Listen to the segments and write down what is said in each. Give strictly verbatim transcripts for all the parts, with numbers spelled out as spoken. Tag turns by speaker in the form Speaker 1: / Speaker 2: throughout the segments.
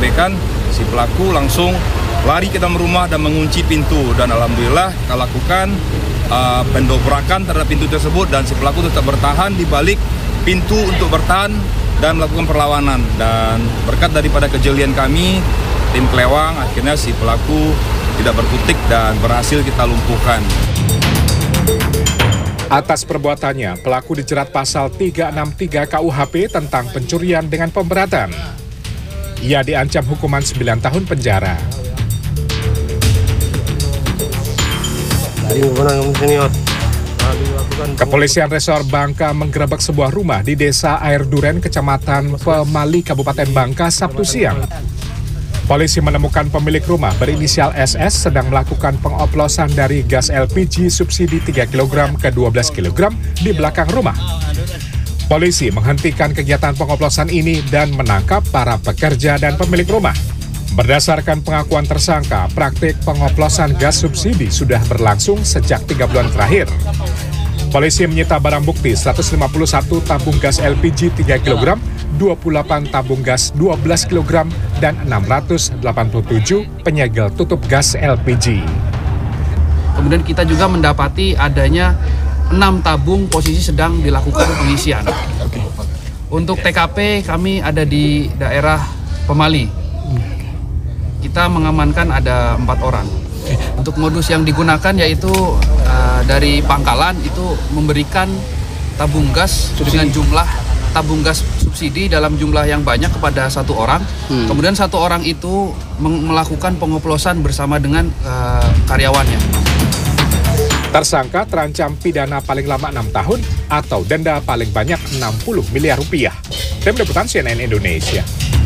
Speaker 1: sampaikan, si pelaku langsung lari ke dalam rumah dan mengunci pintu. Dan alhamdulillah kita lakukan uh, pendobrakan terhadap pintu tersebut dan si pelaku tetap bertahan di balik pintu untuk bertahan dan melakukan perlawanan. Dan berkat daripada kejelian kami, tim Klewang, akhirnya si pelaku tidak berkutik dan berhasil kita lumpuhkan.
Speaker 2: Atas perbuatannya, pelaku dijerat pasal tiga enam tiga K U H P tentang pencurian dengan pemberatan. Ia diancam hukuman sembilan tahun penjara. Kepolisian Resor Bangka menggerebek sebuah rumah di Desa Air Duren, Kecamatan Pemali, Kabupaten Bangka, Sabtu siang. Polisi menemukan pemilik rumah berinisial S S sedang melakukan pengoplosan dari gas L P G subsidi tiga kilogram ke dua belas kilogram di belakang rumah. Polisi menghentikan kegiatan pengoplosan ini dan menangkap para pekerja dan pemilik rumah. Berdasarkan pengakuan tersangka, praktik pengoplosan gas subsidi sudah berlangsung sejak tiga bulan terakhir. Polisi menyita barang bukti seratus lima puluh satu tabung gas L P G tiga kilogram, dua puluh delapan tabung gas dua belas kilogram, dan enam ratus delapan puluh tujuh penyegel tutup gas L P G.
Speaker 3: Kemudian kita juga mendapati adanya enam tabung posisi sedang dilakukan pengisian. Untuk T K P kami ada di daerah Pemali. Kita mengamankan ada empat orang. Untuk modus yang digunakan yaitu uh, dari pangkalan itu memberikan tabung gas subsidi dengan jumlah tabung gas subsidi dalam jumlah yang banyak kepada satu orang. Hmm. Kemudian satu orang itu melakukan pengoplosan bersama dengan uh, karyawannya.
Speaker 2: Tersangka terancam pidana paling lama enam tahun atau denda paling banyak enam puluh miliar rupiah. Tim Liputan C N N Indonesia.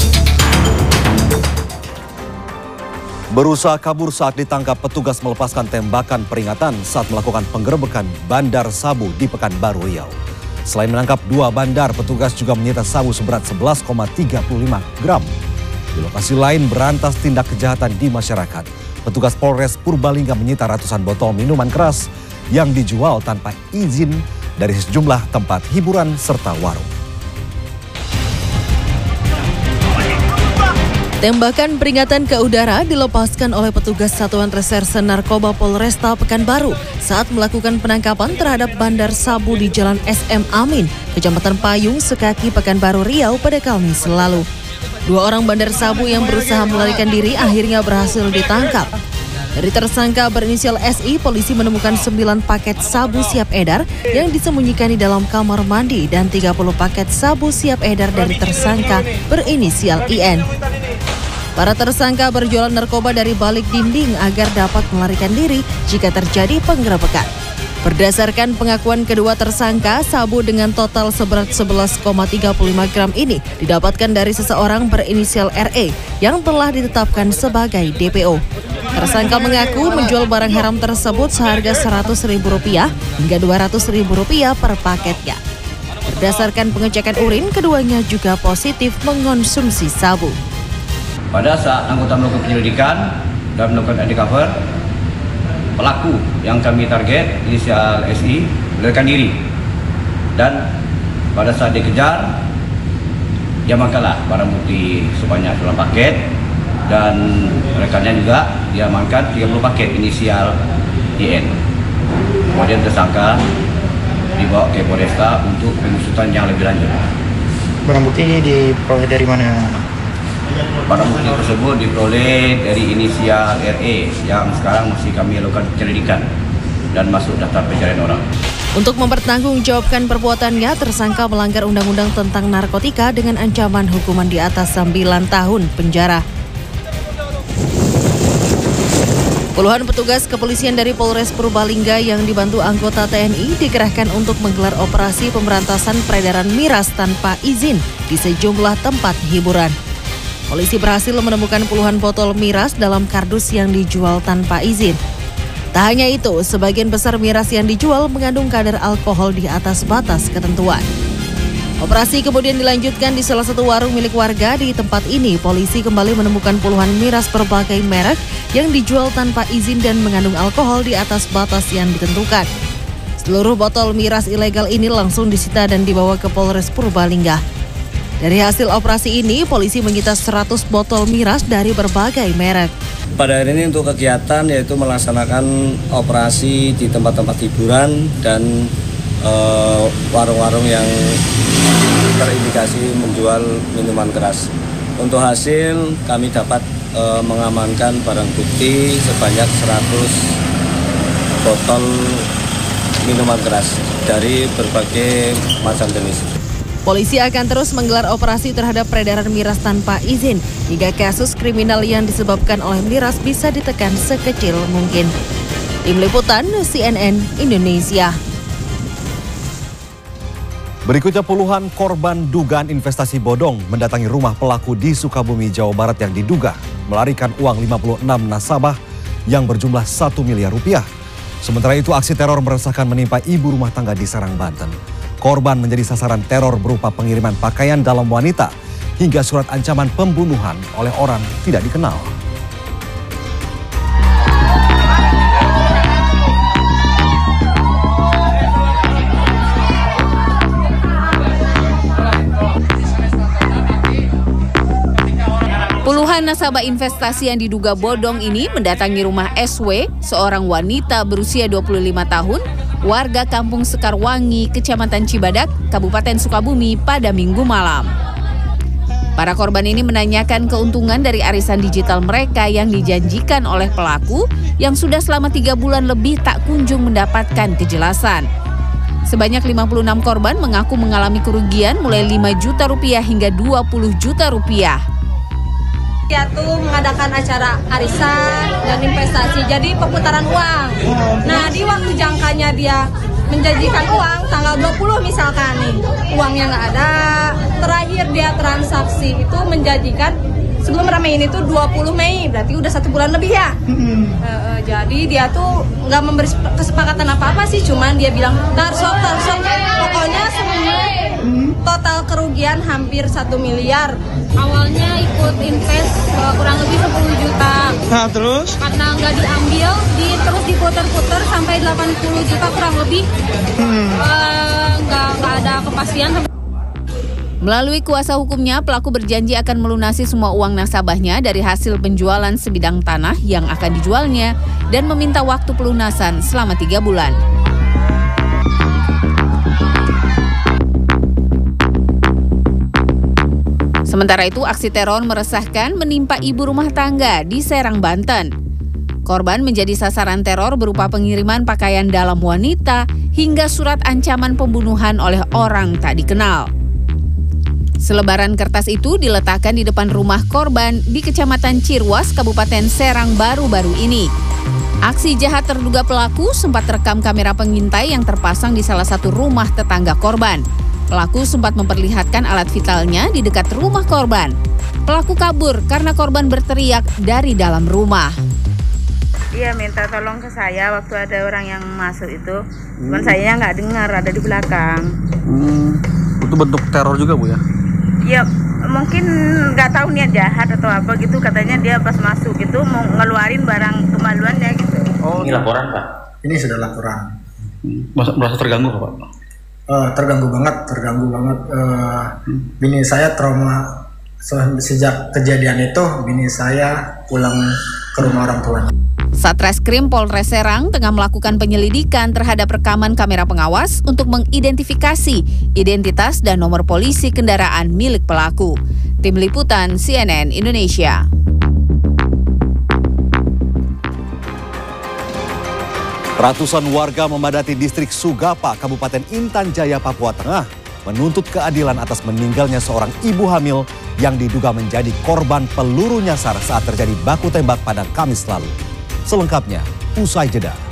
Speaker 4: Berusaha kabur saat ditangkap petugas melepaskan tembakan peringatan saat melakukan penggerebekan bandar sabu di Pekanbaru Riau. Selain menangkap dua bandar, petugas juga menyita sabu seberat sebelas koma tiga lima gram. Di lokasi lain berantas tindak kejahatan di masyarakat. Petugas Polres Purbalingga menyita ratusan botol minuman keras yang dijual tanpa izin dari sejumlah tempat hiburan serta warung.
Speaker 5: Tembakan peringatan ke udara dilepaskan oleh petugas Satuan Reserse Narkoba Polresta Pekanbaru saat melakukan penangkapan terhadap bandar sabu di Jalan S M Amin, Kecamatan Payung, Sekaki, Pekanbaru Riau pada Kamis lalu. Dua orang bandar sabu yang berusaha melarikan diri akhirnya berhasil ditangkap. Dari tersangka berinisial S I, polisi menemukan sembilan paket sabu siap edar yang disembunyikan di dalam kamar mandi dan tiga puluh paket sabu siap edar dari tersangka berinisial I N. Para tersangka berjualan narkoba dari balik dinding agar dapat melarikan diri jika terjadi penggerebekan. Berdasarkan pengakuan kedua tersangka, sabu dengan total seberat sebelas koma tiga lima gram ini didapatkan dari seseorang berinisial R E yang telah ditetapkan sebagai D P O. Tersangka mengaku menjual barang haram tersebut seharga seratus ribu rupiah hingga dua ratus ribu rupiah per paketnya. Berdasarkan pengecekan urin, keduanya juga positif mengonsumsi sabu.
Speaker 6: Pada saat anggota melakukan penyelidikan dan melakukan undercover, pelaku yang kami target inisial S I melarikan diri, dan pada saat dikejar diamankanlah barang bukti sebanyak sembilan paket dan rekannya juga diamankan tiga puluh paket inisial I N. Kemudian tersangka dibawa ke Polresta untuk pengusutan yang lebih lanjut.
Speaker 7: Barang bukti ini diperoleh dari mana?
Speaker 6: Barang bukti tersebut diperoleh dari inisial R E yang sekarang masih kami lakukan penyelidikan dan masuk daftar pencarian orang.
Speaker 5: Untuk mempertanggungjawabkan perbuatannya, tersangka melanggar undang-undang tentang narkotika dengan ancaman hukuman di atas sembilan tahun penjara. Puluhan petugas kepolisian dari Polres Purbalingga yang dibantu anggota T N I dikerahkan untuk menggelar operasi pemberantasan peredaran miras tanpa izin di sejumlah tempat hiburan. Polisi berhasil menemukan puluhan botol miras dalam kardus yang dijual tanpa izin. Tak hanya itu, sebagian besar miras yang dijual mengandung kadar alkohol di atas batas ketentuan. Operasi kemudian dilanjutkan di salah satu warung milik warga. Di tempat ini, polisi kembali menemukan puluhan miras berbagai merek yang dijual tanpa izin dan mengandung alkohol di atas batas yang ditentukan. Seluruh botol miras ilegal ini langsung disita dan dibawa ke Polres Purbalingga. Dari hasil operasi ini, polisi menyita seratus botol miras dari berbagai merek.
Speaker 8: Pada hari ini untuk kegiatan yaitu melaksanakan operasi di tempat-tempat hiburan dan uh, warung-warung yang terindikasi menjual minuman keras. Untuk hasil kami dapat uh, mengamankan barang bukti sebanyak seratus botol minuman keras dari berbagai macam jenis.
Speaker 5: Polisi akan terus menggelar operasi terhadap peredaran miras tanpa izin hingga kasus kriminal yang disebabkan oleh miras bisa ditekan sekecil mungkin. Tim Liputan C N N Indonesia.
Speaker 4: Berikutnya puluhan korban dugaan investasi bodong mendatangi rumah pelaku di Sukabumi, Jawa Barat yang diduga melarikan uang lima puluh enam nasabah yang berjumlah satu miliar rupiah. Sementara itu aksi teror meresahkan menimpa ibu rumah tangga di Serang, Banten. Korban menjadi sasaran teror berupa pengiriman pakaian dalam wanita hingga surat ancaman pembunuhan oleh orang tidak dikenal.
Speaker 9: Puluhan nasabah investasi yang diduga bodong ini mendatangi rumah S W, seorang wanita berusia dua puluh lima tahun, warga Kampung Sekarwangi, Kecamatan Cibadak, Kabupaten Sukabumi pada Minggu malam. Para korban ini menanyakan keuntungan dari arisan digital mereka yang dijanjikan oleh pelaku yang sudah selama tiga bulan lebih tak kunjung mendapatkan kejelasan. Sebanyak lima puluh enam korban mengaku mengalami kerugian mulai lima juta rupiah hingga dua puluh juta rupiah.
Speaker 10: Dia tuh mengadakan acara arisan dan investasi, jadi perputaran uang. Nah, di waktu jangkanya dia menjanjikan uang tanggal dua puluh misalkan nih, uangnya nggak ada. Terakhir dia transaksi itu menjanjikan sebelum ramein itu dua puluh Mei, berarti udah satu bulan lebih ya. E, jadi dia tuh nggak memberi kesepakatan apa-apa sih, cuman dia bilang tarsok tarsok, pokoknya semuanya total kerugian hampir satu miliar. Awalnya ikut invest uh, kurang lebih sepuluh juta. Nah, terus? Karena nggak diambil, di, terus diputer-puter sampai delapan puluh juta kurang lebih. Hmm. Uh, nggak, nggak ada kepastian.
Speaker 9: Melalui kuasa hukumnya, pelaku berjanji akan melunasi semua uang nasabahnya dari hasil penjualan sebidang tanah yang akan dijualnya dan meminta waktu pelunasan selama tiga bulan. Sementara itu, aksi teror meresahkan menimpa ibu rumah tangga di Serang, Banten. Korban menjadi sasaran teror berupa pengiriman pakaian dalam wanita hingga surat ancaman pembunuhan oleh orang tak dikenal. Selebaran kertas itu diletakkan di depan rumah korban di Kecamatan Cirwas, Kabupaten Serang baru-baru ini. Aksi jahat terduga pelaku sempat terekam kamera pengintai yang terpasang di salah satu rumah tetangga korban. Pelaku sempat memperlihatkan alat vitalnya di dekat rumah korban. Pelaku kabur karena korban berteriak dari dalam rumah.
Speaker 11: Dia minta tolong ke saya waktu ada orang yang masuk itu. Cuman hmm. saya nggak dengar, ada di belakang. Hmm.
Speaker 12: Itu bentuk teror juga, Bu ya?
Speaker 11: Ya, mungkin nggak tahu niat jahat atau apa gitu. Katanya dia pas masuk itu mau ngeluarin barang kemaluannya gitu.
Speaker 12: Oh,
Speaker 13: ini laporan, Pak?
Speaker 7: Ini sudah laporan.
Speaker 12: Merasa, merasa terganggu, Pak?
Speaker 7: Uh, terganggu banget, terganggu banget. Uh, hmm. Bini saya trauma sejak kejadian itu. Bini saya pulang ke rumah orang tuanya.
Speaker 9: Satreskrim Polres Serang tengah melakukan penyelidikan terhadap rekaman kamera pengawas untuk mengidentifikasi identitas dan nomor polisi kendaraan milik pelaku. Tim Liputan C N N Indonesia.
Speaker 4: Ratusan warga memadati distrik Sugapa, Kabupaten Intan Jaya, Papua Tengah, menuntut keadilan atas meninggalnya seorang ibu hamil yang diduga menjadi korban peluru nyasar saat terjadi baku tembak pada Kamis lalu. Selengkapnya, usai jeda.